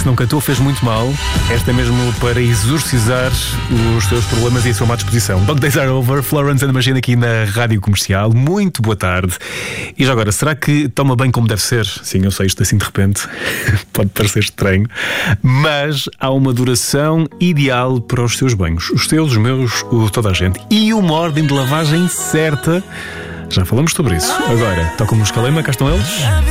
não cantou fez muito mal. Esta é mesmo para exorcizar os teus problemas e a sua má disposição. Dog Days Are Over, Florence and the Machine aqui na Rádio Comercial. Muito boa tarde. E já agora, será que toma bem como deve ser? Sim, eu sei, isto assim de repente pode parecer estranho, mas há uma duração ideal para os seus banhos. Os teus, os meus, toda a gente. E uma ordem de lavagem certa. Já falamos sobre isso. Agora, tocam-me os calema, cá estão eles.